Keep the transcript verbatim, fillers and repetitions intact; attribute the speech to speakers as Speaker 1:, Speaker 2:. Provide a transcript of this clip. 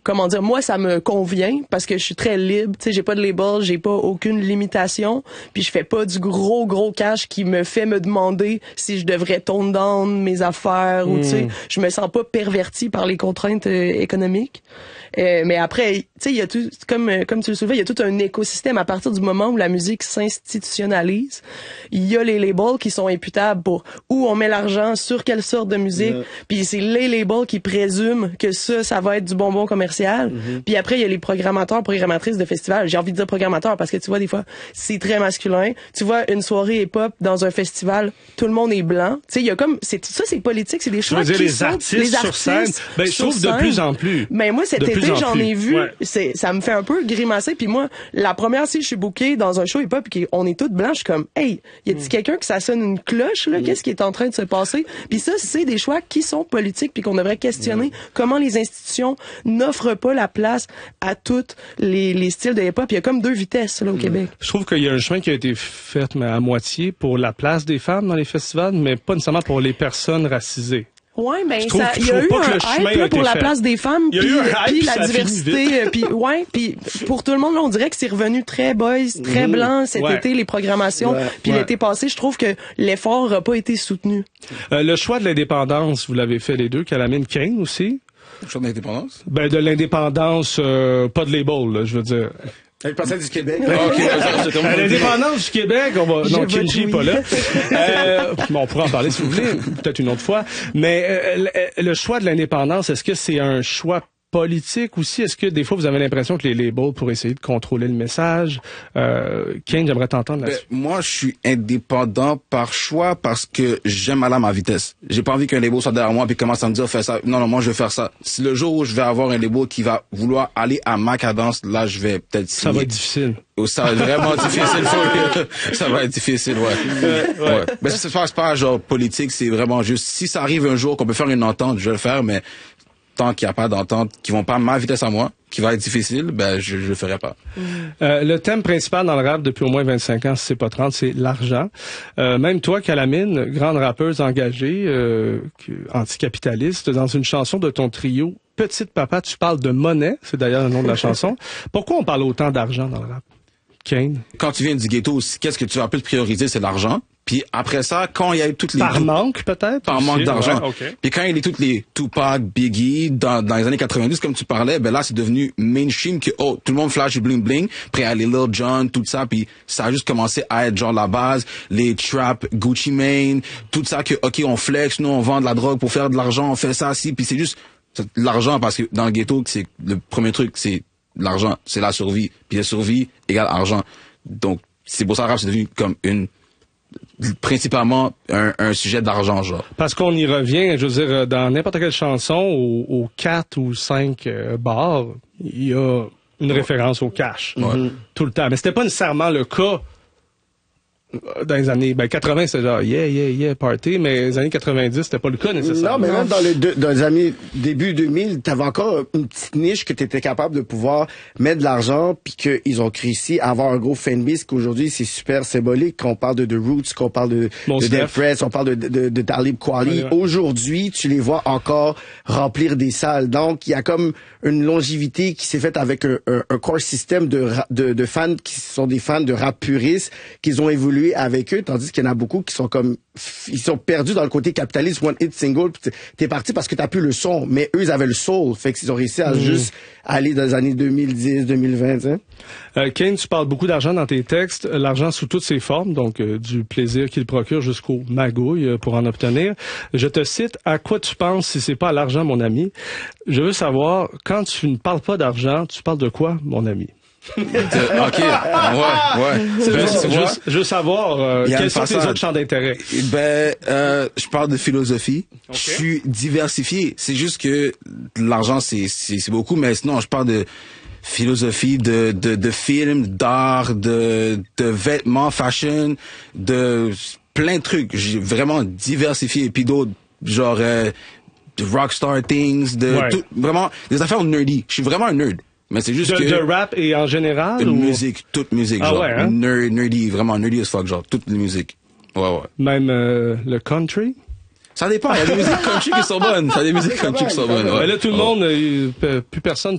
Speaker 1: comment dire, moi ça me convient parce que je suis très libre, tu sais, j'ai pas de label, j'ai pas aucune limitation, puis je fais pas du gros gros cash qui me fait me demander si je devrais tone down mes affaires mm. ou tu sais, je me sens pas pervertie par les contraintes euh, économiques. Euh, mais après, tu sais, il y a tout, comme comme tu le soulevais, il y a tout un écosystème à partir du moment où la musique s'institutionnalise. Il y a les labels qui sont imputables pour où on met l'argent, sur quelle sorte de musique, yeah. Puis c'est les labels qui présument que ça, ça va être du bonbon commercial. Mm-hmm. Puis après, il y a les programmateurs, programmatrices de festivals. J'ai envie de dire programmateurs parce que tu vois, des fois, c'est très masculin. Tu vois, une soirée hip-hop dans un festival, tout le monde est blanc. Tu sais, il y a comme, c'est ça, c'est politique, c'est des choix
Speaker 2: qui
Speaker 1: les
Speaker 2: sont...
Speaker 1: Artistes
Speaker 2: les artistes sur scène, ben, je trouve de plus en plus.
Speaker 1: Ben moi, cet été, j'en ai vu, ouais. c'est, ça me fait un peu grimacer. Puis moi, la première, si je suis bookée dans un show hip-hop et qu'on est toutes blanches, je suis comme, hey, y a-t-il mm. quelqu'un que ça sonne une cloche, là? Mm. Qu'est-ce qui est en train de se passer? Puis ça, c'est des choix qui sont politiques puis qu'on devrait questionner mm. comment les institutions n'offrent pas la place à tous les, les styles de hip-hop. Il y a comme deux vitesses, là, au mm. Québec.
Speaker 2: Je trouve qu'il y a un chemin qui a été fait, mais à moitié, pour la place des femmes dans les festivals, mais pas nécessairement pour les personnes racisées.
Speaker 1: Ouais, ben ça, il y a eu un hype là, pour la place des femmes, puis puis la diversité, puis ouais, puis pour tout le monde là, on dirait que c'est revenu très boys, très mmh, blanc cet ouais. été les programmations, ouais, puis ouais. l'été passé, je trouve que l'effort n'a pas été soutenu.
Speaker 2: Euh, le choix de l'indépendance, vous l'avez fait les deux, Calamine Kane aussi.
Speaker 3: Le choix de l'indépendance?
Speaker 2: Ben de l'indépendance, euh, pas de label, là, je veux dire.
Speaker 3: Elle passait du Québec.
Speaker 2: Okay. À l'indépendance du Québec, on va. Je non, Kenji n'est pas là. Euh, bon, on pourra en parler si vous voulez, peut-être une autre fois. Mais euh, le, le choix de l'indépendance, est-ce que c'est un choix politique aussi? Est-ce que des fois vous avez l'impression que les labels pour essayer de contrôler le message? Euh, Kane, j'aimerais t'entendre là-dessus.
Speaker 3: Ben, moi, je suis indépendant par choix parce que j'aime aller à ma vitesse. J'ai pas envie qu'un label soit derrière moi puis commence à me dire fais ça. Non, non, moi je vais faire ça. Si le jour où je vais avoir un label qui va vouloir aller à ma cadence, là je vais peut-être signer.
Speaker 2: Ça va être difficile.
Speaker 3: Ça va être vraiment difficile. Ça va être difficile, ouais. Euh, ouais. ouais. Mais c'est pas, c'est pas genre politique, c'est vraiment juste si ça arrive un jour qu'on peut faire une entente, je vais le faire, mais tant qu'il n'y a pas d'entente, qui vont pas à ma vitesse à moi, qui va être difficile, ben je je le ferai pas.
Speaker 2: Euh, le thème principal dans le rap depuis au moins vingt-cinq ans, si c'est pas trente, c'est l'argent. Euh, même toi, Calamine, grande rappeuse engagée, euh, anticapitaliste, dans une chanson de ton trio Petite Papa, tu parles de monnaie, c'est d'ailleurs le nom de la chanson. Pourquoi on parle autant d'argent dans le rap? Kane?
Speaker 3: Quand tu viens du ghetto, qu'est-ce que tu vas plus prioriser, c'est l'argent. Puis après ça, quand il y a eu toutes les...
Speaker 2: Par tout... manque, peut-être?
Speaker 3: Par manque d'argent.
Speaker 2: Ouais, okay.
Speaker 3: Puis quand il y a toutes les Tupac, Biggie, dans, dans les années quatre-vingt-dix, comme tu parlais, ben là, c'est devenu mainstream que, oh, tout le monde flash du bling-bling, après à les Lil Jon, tout ça, puis ça a juste commencé à être genre la base, les trap, Gucci Mane, tout ça que, OK, on flex, nous, on vend de la drogue pour faire de l'argent, on fait ça, si, puis c'est juste l'argent, parce que dans le ghetto, c'est le premier truc, c'est l'argent, c'est la survie. Puis la survie égale argent. Donc, c'est pour ça que le rap, c'est devenu comme une... principalement un, un sujet d'argent, genre.
Speaker 2: Parce qu'on y revient, je veux dire, dans n'importe quelle chanson, aux, aux quatre ou cinq euh, bars, il y a une ouais. référence au cash. Ouais. Mm-hmm. Tout le temps. Mais c'était pas nécessairement le cas dans les années ben quatre-vingts, c'est genre yeah yeah yeah party, mais les années quatre-vingt-dix, c'était pas le cas nécessairement.
Speaker 4: Non, mais même dans les deux, dans les années début deux mille, t'avais encore une petite niche que t'étais capable de pouvoir mettre de l'argent, puis qu'ils ont réussi à avoir un gros fanbase qu'aujourd'hui c'est super symbolique. Qu'on parle de The Roots, qu'on parle de, de Dead Press, on parle de, de, de Talib Kweli. Ouais, ouais. Aujourd'hui, tu les vois encore remplir des salles. Donc, il y a comme une longévité qui s'est faite avec un, un, un core système de, de, de fans qui sont des fans de rap puristes, qu'ils ont évolué avec eux, tandis qu'il y en a beaucoup qui sont comme ils sont perdus dans le côté capitaliste, one hit single, t'es parti parce que t'as plus le son, mais eux ils avaient le soul, fait qu'ils ont réussi à mmh. juste aller dans les années deux mille dix, deux mille vingt. Hein?
Speaker 2: Euh, Kane, tu parles beaucoup d'argent dans tes textes, l'argent sous toutes ses formes, donc euh, du plaisir qu'il procure jusqu'au magouille euh, pour en obtenir. Je te cite, à quoi tu penses si c'est pas à l'argent, mon ami? Je veux savoir, quand tu ne parles pas d'argent, tu parles de quoi, mon ami?
Speaker 3: OK. Ouais, ouais.
Speaker 2: Je veux, je veux savoir euh, quels sont tes autres champs d'intérêt.
Speaker 3: Ben, euh, je parle de philosophie. Okay. Je suis diversifié. C'est juste que l'argent, c'est, c'est, c'est beaucoup, mais sinon, je parle de philosophie, de, de, de films, d'art, de, de vêtements, fashion, de plein de trucs. J'ai vraiment diversifié. Et puis d'autres, genre, euh, de rockstar things, de ouais. tout, vraiment, des affaires nerdy. Je suis vraiment un nerd. Mais c'est juste
Speaker 2: de,
Speaker 3: que...
Speaker 2: De rap et en général?
Speaker 3: Une
Speaker 2: ou...
Speaker 3: musique, toute musique, ah, genre. Ouais, hein? Nerd, nerdy, vraiment nerdy as fuck, genre. Toute la musique. Ouais, ouais.
Speaker 2: Même euh, le country?
Speaker 3: Ça dépend. Il y a des musiques country qui sont bonnes. Il y a des musiques country qui sont bonnes. Ouais.
Speaker 2: Mais là, tout le monde, oh. euh, plus personne